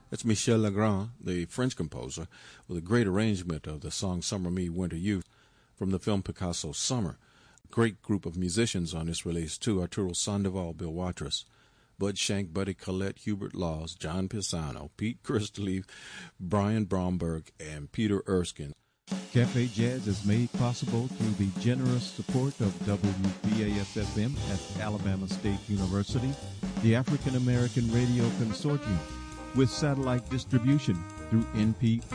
That's Michel Legrand, the French composer, with a great arrangement of the song Summer Me, Winter You from the film Picasso Summer. Great group of musicians on this release, too. Arturo Sandoval, Bill Watrous, Bud Shank, Buddy Collette, Hubert Laws, John Pisano, Pete Christlieb, Brian Bromberg, and Peter Erskine. Cafe Jazz is made possible through the generous support of WBAS-FM at Alabama State University, the African American Radio Consortium, with satellite distribution through NPR.